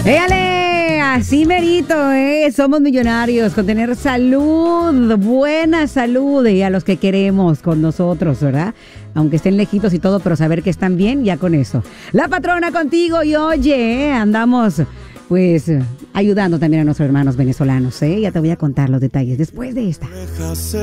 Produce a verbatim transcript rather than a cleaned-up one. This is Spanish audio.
Éale, así merito, ¿eh? Somos millonarios con tener salud, buena salud y a los que queremos con nosotros, ¿verdad? Aunque estén lejitos y todo, pero saber que están bien, ya con eso. La patrona contigo y oye, ¿eh? Andamos pues ayudando también a nuestros hermanos venezolanos, ¿eh? Ya te voy a contar los detalles después de esta.